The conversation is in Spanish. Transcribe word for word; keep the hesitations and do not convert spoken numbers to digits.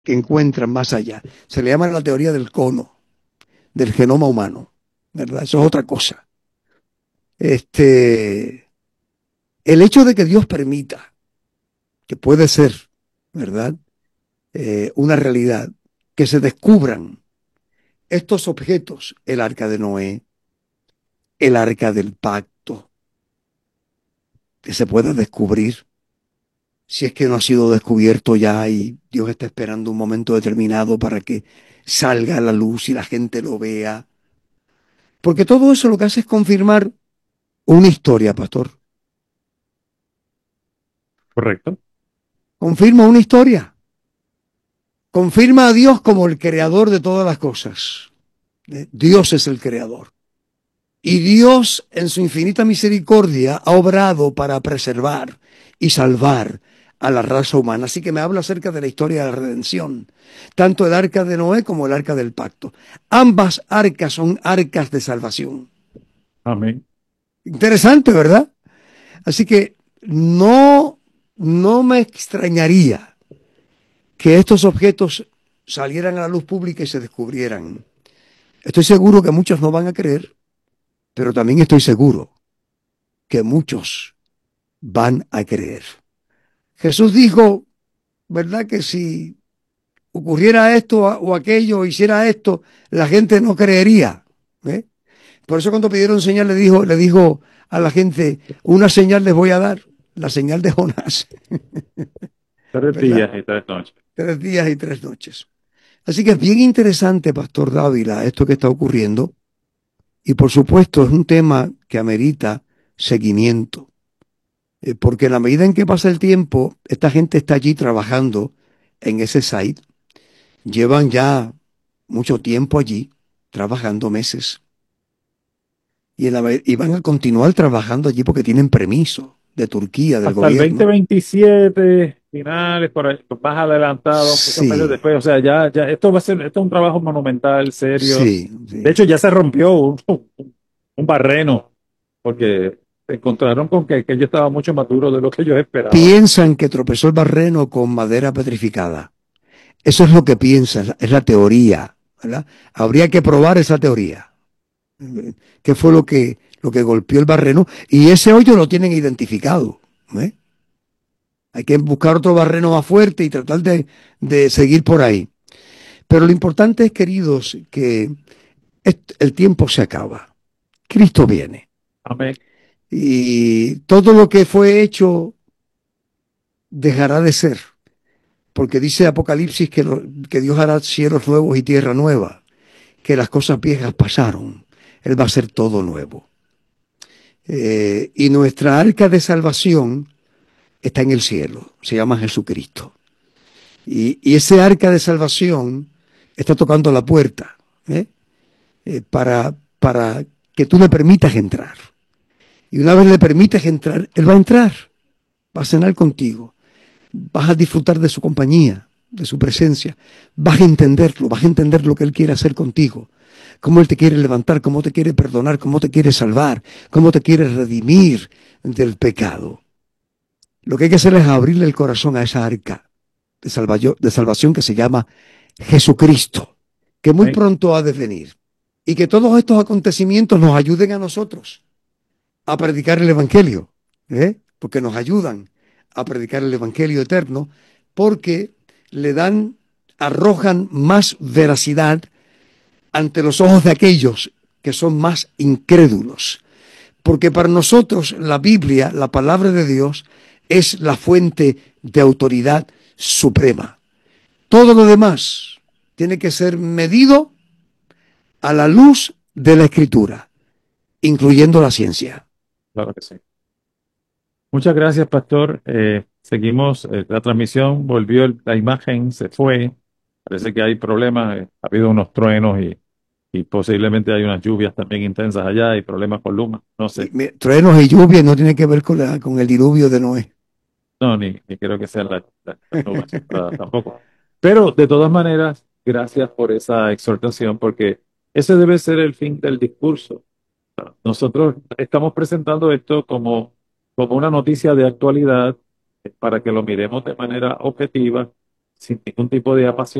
que encuentran más allá. Se le llama la teoría del cono, del genoma humano, ¿verdad? Eso es otra cosa. Este, el hecho de que Dios permita, que puede ser, ¿verdad? Eh, una realidad, que se descubran estos objetos, el arca de Noé, el arca del pacto, que se pueda descubrir, si es que no ha sido descubierto ya y Dios está esperando un momento determinado para que salga a la luz y la gente lo vea. Porque todo eso lo que hace es confirmar una historia, pastor. ¿Correcto? Confirma una historia. Confirma a Dios como el creador de todas las cosas. ¿Eh? Dios es el creador. Y Dios, en su infinita misericordia, ha obrado para preservar y salvar a la raza humana. Así que me habla acerca de la historia de la redención, tanto el arca de Noé como el arca del pacto. Ambas arcas son arcas de salvación. Amén. Interesante, ¿verdad? Así que no, no me extrañaría que estos objetos salieran a la luz pública y se descubrieran. Estoy seguro que muchos no van a creer, pero también estoy seguro que muchos van a creer. Jesús dijo, ¿verdad? Que si ocurriera esto o aquello, hiciera esto, la gente no creería. ¿Eh? Por eso cuando pidieron señal le dijo, le dijo a la gente, una señal les voy a dar, la señal de Jonás, Tres ¿verdad? días y tres noches. Tres días y tres noches. Así que es bien interesante, Pastor Dávila, esto que está ocurriendo. Y por supuesto es un tema que amerita seguimiento. Eh, porque en la medida en que pasa el tiempo, esta gente está allí trabajando en ese site. Llevan ya mucho tiempo allí, trabajando meses. Y, en la- y van a continuar trabajando allí porque tienen permiso de Turquía, del Hasta el gobierno. dos mil veintisiete, finales, por ahí, más adelantado, muchos meses Sí, después. O sea, ya, ya, esto va a ser, esto es un trabajo monumental, serio. sí, De sí. hecho, ya se rompió un, un barreno, porque se encontraron con que, que yo estaba mucho más duro de lo que yo esperaba. Piensan que tropezó el barreno con madera petrificada. Eso es lo que piensan, es la teoría, ¿verdad? Habría que probar esa teoría. ¿Qué fue lo que, lo que golpeó el barreno? Y ese hoyo lo tienen identificado. ¿Eh? Hay que buscar otro barreno más fuerte y tratar de, de seguir por ahí. Pero lo importante es, queridos, que el tiempo se acaba. Cristo viene. Amén. Y todo lo que fue hecho dejará de ser. Porque dice Apocalipsis que, lo, que Dios hará cielos nuevos y tierra nueva. Que las cosas viejas pasaron. Él va a hacer todo nuevo. Eh, y nuestra arca de salvación está en el cielo. Se llama Jesucristo. Y, y ese arca de salvación está tocando la puerta. ¿Eh? Eh, para, para que tú le permitas entrar. Y una vez le permites entrar, Él va a entrar, va a cenar contigo, vas a disfrutar de su compañía, de su presencia, vas a entenderlo, vas a entender lo que Él quiere hacer contigo, cómo Él te quiere levantar, cómo te quiere perdonar, cómo te quiere salvar, cómo te quiere redimir del pecado. Lo que hay que hacer es abrirle el corazón a esa arca de, salvación, de salvación que se llama Jesucristo, que muy Amén. pronto ha de venir. Y que todos estos acontecimientos nos ayuden a nosotros a predicar el Evangelio, ¿eh? Porque nos ayudan a predicar el Evangelio eterno, porque le dan, arrojan más veracidad ante los ojos de aquellos que son más incrédulos. Porque para nosotros la Biblia, la palabra de Dios, es la fuente de autoridad suprema. Todo lo demás tiene que ser medido a la luz de la Escritura, incluyendo la ciencia. Claro que sí. Muchas gracias, pastor. Eh, seguimos, eh, la transmisión volvió, el- la imagen se fue. Parece que hay problemas. eh, ha habido unos truenos y, y posiblemente hay unas lluvias también intensas allá y problemas con Luma. No Y, sé. me, truenos y lluvias no tiene que ver con, la, con el diluvio de Noé. No, ni, ni creo que sean la- la- las nubes ah, tampoco. Pero de todas maneras, gracias por esa exhortación, porque ese debe ser el fin del discurso. Nosotros estamos presentando esto como, como una noticia de actualidad eh, para que lo miremos de manera objetiva, sin ningún tipo de apasionamiento.